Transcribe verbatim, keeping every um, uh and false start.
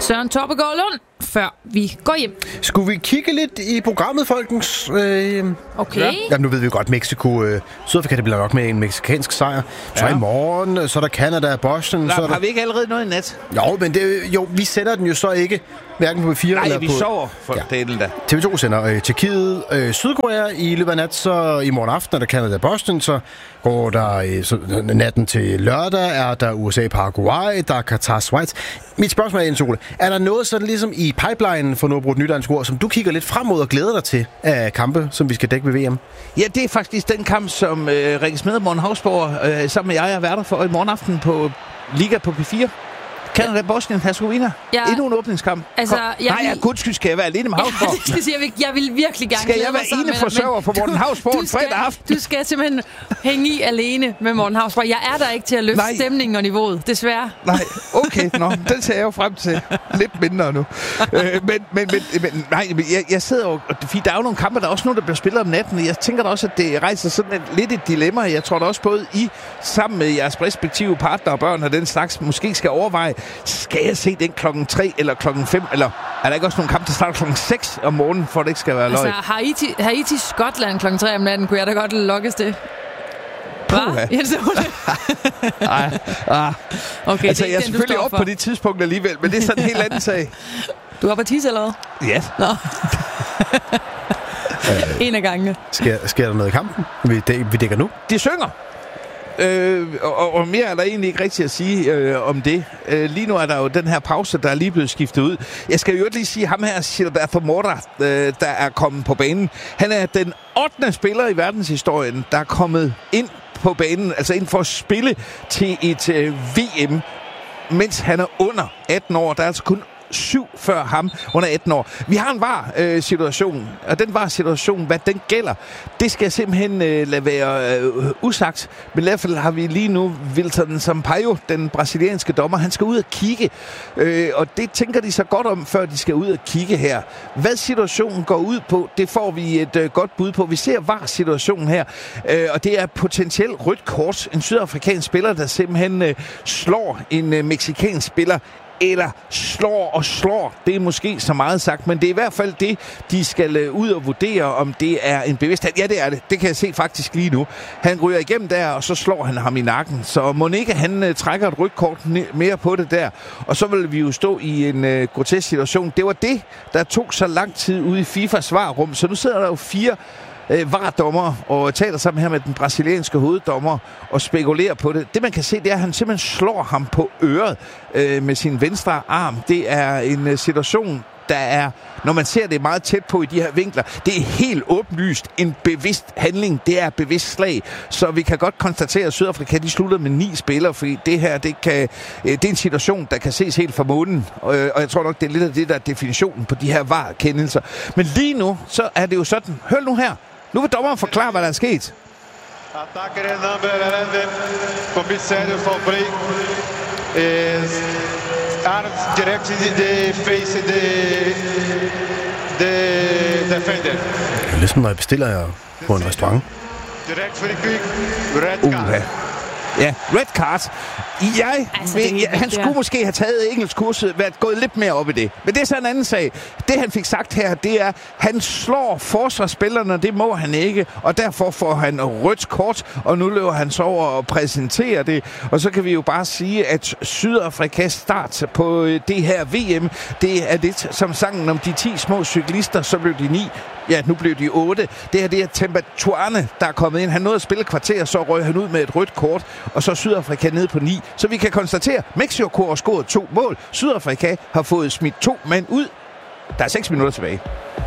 Søren Toppegaard Lund, før vi går hjem. Skulle vi kigge lidt i programmet, folkens? Øh, okay. Ja. Jamen, nu ved vi godt, Mexico... Øh, Sydafrika, det bliver nok med en mexikansk sejr. Så ja. I morgen, så er der Canada, Boston... Der, så er der... Har vi ikke allerede noget i nat? Jo, men det, jo, vi sender den jo så ikke, hverken på B fire Nej, eller vi på... sover for ja. delen da. T V to sender øh, Tjekkiet, øh, Sydkorea i løbet af nat, så i morgen aften er der Canada, Boston, så går der øh, så, natten til lørdag, er der U S A, Paraguay, der er Qatar, Schweiz. Mit spørgsmål er, Jens Ole, er der noget sådan ligesom i pipelinen for noget brugt nydansk ord, som du kigger lidt frem mod og glæder dig til af kampe, som vi skal dække ved V M? Ja, det er faktisk den kamp, som øh, Rikke Smed og Morten Havsborg øh, sammen med jeg er værter for i morgen aften på Liga på B fire. Canada, Bosnien, Herzegovina. Ja. Endnu en åbningskamp. Altså, jeg Nej, jeg gudskyld skal jeg være alene med Havsborg. Ja, det skal jeg, jeg vil virkelig gerne skal jeg være ene forsørger for Morten Havsborg en fredag aften? Du skal simpelthen hænge i alene med Morten Havsborg. Jeg er der ikke til at løfte Nej. stemningen og niveauet, desværre. Nej, okay, nå, den ser jeg jo frem til. Lidt mindre nu. øh, men, men, men, men nej, jeg, jeg sidder jo... Der er jo nogle kampe, der er også nogle, der bliver spillet om natten. Jeg tænker da også, at det rejser sådan et, lidt et dilemma. Jeg tror da også både I, sammen med jeres respektive partner og børn og den slags, måske skal overveje, skal jeg se den klokken tre eller klokken fem, eller er der ikke også nogle kampe, der starter klokken seks om morgenen, for det ikke skal være løg? Altså, Haiti, Haiti Skotland klokken tre om natten, kunne jeg da godt lokkes det. Puha. Jens Ole? Ej, ah. Okay, altså, det jeg er den, selvfølgelig op på det tidspunkt alligevel, men det er sådan en helt anden sag. Du er oppe at tisse eller hvad? Ja. Nå. En af gangene. Sker, sker der noget i kampen, vi, dæk, vi dækker nu? De synger. Øh, og, og mere er der egentlig ikke rigtigt at sige øh, om det. Øh, lige nu er der jo den her pause, der er lige blevet skiftet ud. Jeg skal jo lige sige, ham her, Gilberto Mora, øh, der er kommet på banen. Han er den ottende spiller i verdenshistorien, der er kommet ind på banen, altså ind for at spille til et øh, V M, mens han er under atten år. Der er altså kun syv før ham under atten år. Vi har en var-situation, øh, og den var-situation, hvad den gælder, det skal jeg simpelthen øh, lade være øh, usagt. Men i hvert fald har vi lige nu Wilton Sampaio, den brasilianske dommer, han skal ud og kigge, øh, og det tænker de så godt om, før de skal ud og kigge her. Hvad situationen går ud på, det får vi et øh, godt bud på. Vi ser var-situationen her, øh, og det er potentielt rødt kort. En sydafrikansk spiller, der simpelthen øh, slår en øh, mexikansk spiller, eller slår og slår. Det er måske så meget sagt, men det er i hvert fald det, de skal ud og vurdere, om det er en bevidsthed. Ja, det er det. Det kan jeg se faktisk lige nu. Han ryger igennem der, og så slår han ham i nakken. Så Monique, han uh, trækker et rødt kort mere på det der. Og så vil vi jo stå i en uh, grotesk situation. Det var det, der tog så lang tid ude i FIFA svarrum. Så nu sidder der jo fire Øh, var-dommer og taler sammen her med den brasilianske hoveddommer og spekulerer på det. Det man kan se, det er, at han simpelthen slår ham på øret øh, med sin venstre arm. Det er en øh, situation, der er, når man ser det meget tæt på i de her vinkler, det er helt åbenlyst en bevidst handling. Det er bevidst slag. Så vi kan godt konstatere, at Sydafrika de slutter med ni spillere, fordi det her, det, kan, det er en situation, der kan ses helt fra månen. Og jeg tror nok, det er lidt af det, der er definitionen på de her var-kendelser. Men lige nu, så er det jo sådan. Hør nu her. Nu vil dommeren forklare, hvad der er sket. Attacker number eleven, Comissário Fabrei, arms direct the face the the defender. Det er ligesom, når jeg bestiller på en restaurant. Direct free kick, red card. Uh-huh. Ja, red card. Jeg, altså, ved, jeg han skulle måske have taget engelskkurset, været gået lidt mere op i det. Men det er så en anden sag. Det han fik sagt her, det er, han slår forsvarsspillerne, det må han ikke, og derfor får han rødt kort, og nu løber han så over og præsenterer det. Og så kan vi jo bare sige, at Sydafrikas start på det her V M, det er lidt som sangen om de ti små cyklister, så blev de ni. Ja, nu blev de otte. Det her, det er Temba Tuane, der er kommet ind. Han nåede at spille kvarter, så røg han ud med et rødt kort, og så Sydafrika ned på ni. Så vi kan konstatere, at Mexico har scoret to mål. Sydafrika har fået smidt to mand ud. Der er seks minutter tilbage.